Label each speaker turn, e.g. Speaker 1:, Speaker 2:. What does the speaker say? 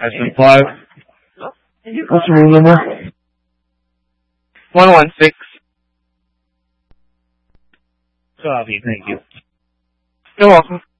Speaker 1: Item 5. What's the room number?
Speaker 2: 116.
Speaker 1: Copy, thank you.
Speaker 2: You're welcome.